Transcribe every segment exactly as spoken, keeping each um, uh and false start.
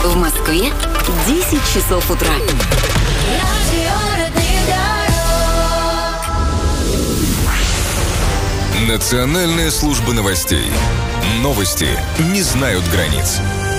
В Москве десять часов утра. Национальная служба новостей. Новости не знают границ.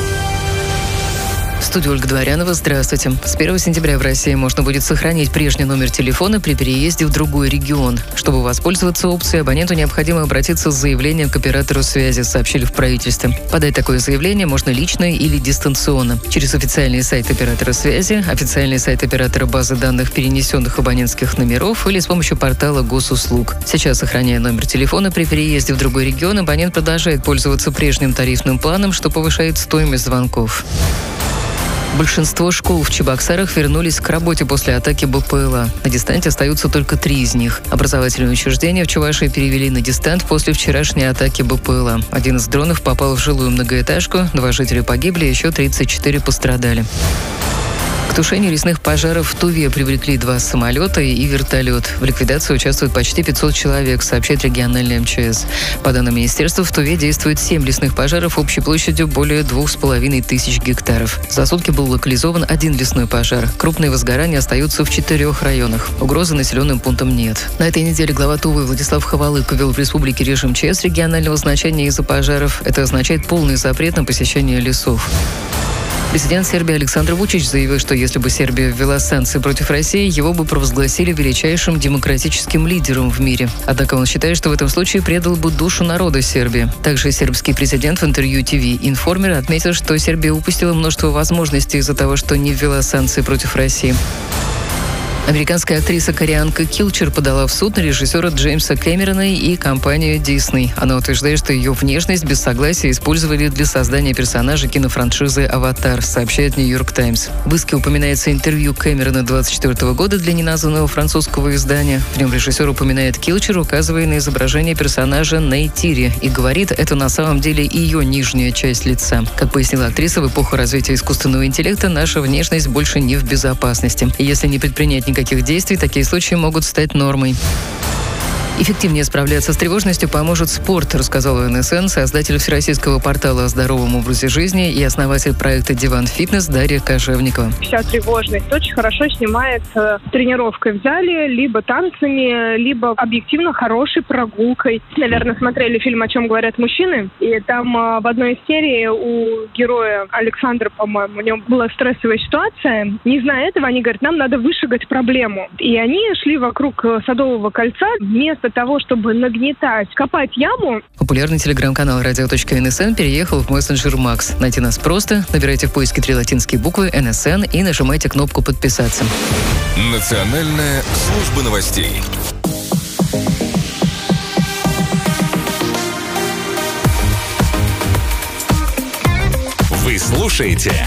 В студии Ольга Дворянова. Здравствуйте. С первого сентября в России можно будет сохранить прежний номер телефона при переезде в другой регион. Чтобы воспользоваться опцией, абоненту необходимо обратиться с заявлением к оператору связи, сообщили в правительстве. Подать такое заявление можно лично или дистанционно. Через официальный сайт оператора связи, официальный сайт оператора базы данных перенесенных абонентских номеров или с помощью портала госуслуг. Сейчас, сохраняя номер телефона при переезде в другой регион, абонент продолжает пользоваться прежним тарифным планом, что повышает стоимость звонков. Большинство школ в Чебоксарах вернулись к работе после атаки БПЛА. На дистанте остаются только три из них. Образовательные учреждения в Чувашии перевели на дистант после вчерашней атаки БПЛА. Один из дронов попал в жилую многоэтажку, два жителя погибли, еще тридцать четыре пострадали. К тушению лесных пожаров в Туве привлекли два самолета и вертолет. В ликвидации участвует почти пятьсот человек, сообщает региональный эм че эс. По данным министерства, в Туве действует семь лесных пожаров общей площадью более двух с половиной тысяч гектаров. За сутки был локализован один лесной пожар. Крупные возгорания остаются в четырех районах. Угрозы населенным пунктам нет. На этой неделе глава Тувы Владислав Ховалык ввел в республике режим ЧС регионального значения из-за пожаров. Это означает полный запрет на посещение лесов. Президент Сербии Александр Вучич заявил, что если бы Сербия ввела санкции против России, его бы провозгласили величайшим демократическим лидером в мире. Однако он считает, что в этом случае предал бы душу народа Сербии. Также сербский президент в интервью ТВ «Информер» отметил, что Сербия упустила множество возможностей из-за того, что не ввела санкции против России. Американская актриса Корианка Килчер подала в суд на режиссера Джеймса Кэмерона и компанию Disney. Она утверждает, что ее внешность без согласия использовали для создания персонажа кинофраншизы «Аватар», сообщает «Нью-Йорк Таймс». В иске упоминается интервью Кэмерона двадцать четвёртого года для неназванного французского издания. В нем режиссер упоминает Килчер, указывая на изображение персонажа Нейтири, и говорит, это на самом деле ее нижняя часть лица. Как пояснила актриса, в эпоху развития искусственного интеллекта наша внешность больше не в безопасности. И если не предпринять никаких действий, такие случаи могут стать нормой. Эффективнее справляться с тревожностью поможет спорт, рассказал эн эс эн создатель всероссийского портала о здоровом образе жизни и основатель проекта «Диван Фитнес» Дарья Кожевникова. Вся тревожность очень хорошо снимается тренировкой в зале, либо танцами, либо объективно хорошей прогулкой. Наверное, смотрели фильм «О чем говорят мужчины», и там а, в одной из серий у героя Александра, по-моему, у него была стрессовая ситуация. Не зная этого, они говорят, нам надо вышагать проблему. И они шли вокруг Садового кольца вместо того, чтобы нагнетать, копать яму. Популярный телеграм-канал радио точка эн эс эн переехал в мессенджер Макс. Найти нас просто. Набирайте в поиске три латинские буквы эн эс эн и нажимайте кнопку «Подписаться». Национальная служба новостей. Вы слушаете